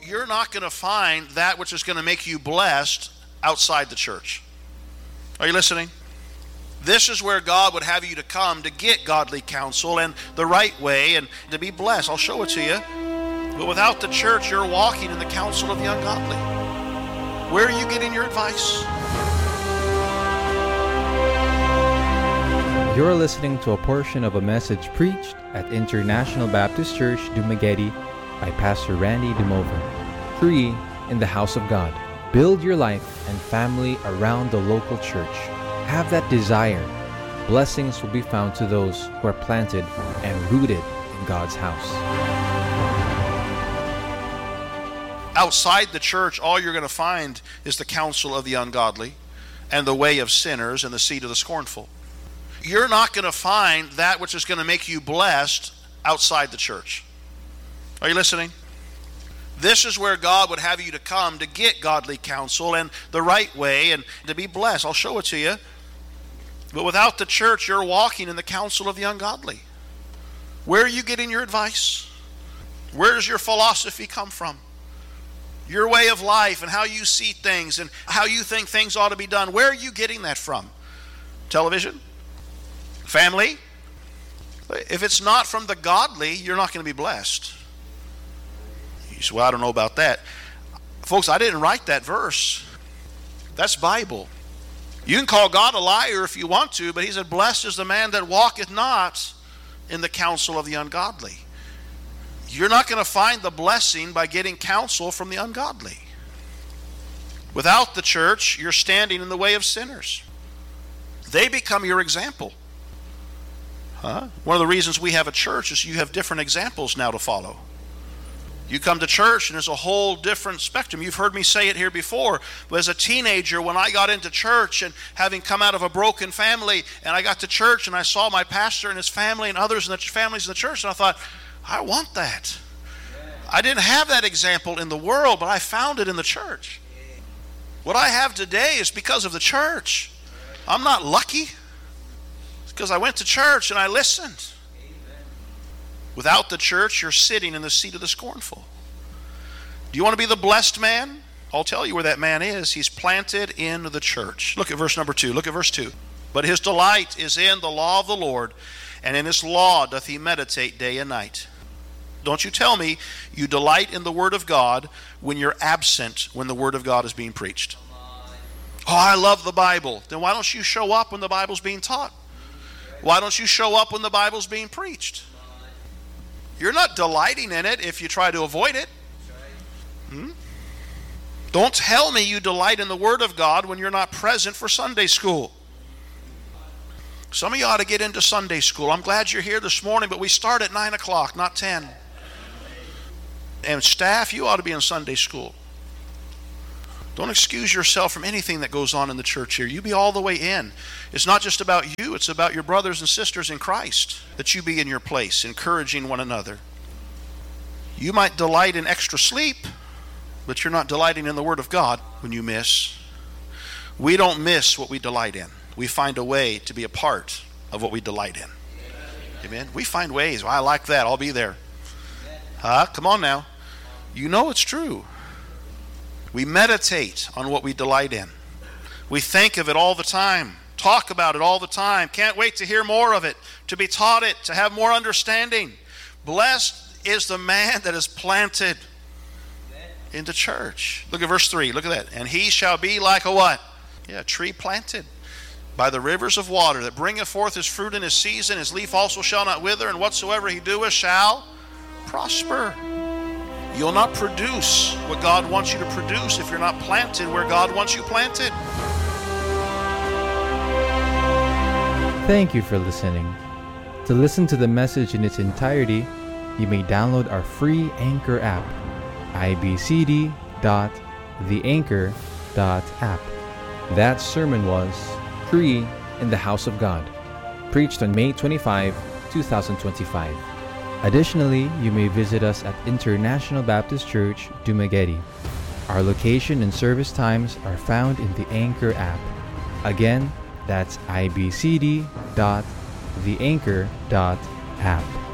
You're not going to find that which is going to make you blessed outside the church. Are you listening? This is where God would have you to come to get godly counsel and the right way and to be blessed. I'll show it to you. But without the church, you're walking in the counsel of the ungodly. Where are you getting your advice? You're listening to a portion of a message preached at International Baptist Church, Dumaguete by Pastor Randy Dumover. 3 in the house of God. Build your life and family around the local church. Have that desire. Blessings will be found to those who are planted and rooted in God's house. Outside the church, all you're going to find is the counsel of the ungodly and the way of sinners and the seat of the scornful. You're not going to find that which is going to make you blessed outside the church. Are you listening? This is where God would have you to come to get godly counsel and the right way and to be blessed. I'll show it to you. But without the church, you're walking in the counsel of the ungodly. Where are you getting your advice? Where does your philosophy come from? Your way of life and how you see things and how you think things ought to be done. Where are you getting that from? Television? Family? If it's not from the godly, you're not going to be blessed. You say, well, I don't know about that. Folks, I didn't write that verse. That's Bible. You can call God a liar if you want to, but he said, blessed is the man that walketh not in the counsel of the ungodly. You're not going to find the blessing by getting counsel from the ungodly. Without the church, you're standing in the way of sinners. They become your example. One of the reasons we have a church is you have different examples now to follow. You come to church and there's a whole different spectrum. You've heard me say it here before, but as a teenager, when I got into church and having come out of a broken family, and I got to church and I saw my pastor and his family and others in the families in the church, and I thought, I want that. I didn't have that example in the world, but I found it in the church. What I have today is because of the church. I'm not lucky. It's because I went to church and I listened. Without the church, you're sitting in the seat of the scornful. Do you want to be the blessed man? I'll tell you where that man is. He's planted in the church. Look at verse number 2. Look at verse 2. But his delight is in the law of the Lord, and in his law doth he meditate day and night. Don't you tell me you delight in the word of God when you're absent when the word of God is being preached. Oh, I love the Bible. Then why don't you show up when the Bible's being taught? Why don't you show up when the Bible's being preached? You're not delighting in it if you try to avoid it. Don't tell me you delight in the Word of God when you're not present for Sunday school. Some of you ought to get into Sunday school. I'm glad you're here this morning, but we start at 9 o'clock, not 10. And staff, you ought to be in Sunday school. Don't excuse yourself from anything that goes on in the church here. You be all the way in. It's not just about you, it's about your brothers and sisters in Christ, that you be in your place, encouraging one another. You might delight in extra sleep, but you're not delighting in the Word of God when you miss. We don't miss what we delight in. We find a way to be a part of what we delight in. Amen? We find ways. Well, I like that. I'll be there. Come on now. You know it's true. We meditate on what we delight in. We think of it all the time. Talk about it all the time. Can't wait to hear more of it, to be taught it, to have more understanding. Blessed is the man that is planted in the church. Look at verse 3. Look at that. And he shall be like a what? A tree planted by the rivers of water, that bringeth forth his fruit in his season. His leaf also shall not wither, and whatsoever he doeth shall prosper. You'll not produce what God wants you to produce if you're not planted where God wants you planted. Thank you for listening. To listen to the message in its entirety, you may download our free Anchor app, ibcd.theanchor.app. That sermon was 3 in the House of God, preached on May 25, 2025. Additionally, you may visit us at International Baptist Church, Dumaguete. Our location and service times are found in the Anchor app. Again, that's ibcd.theanchor.app.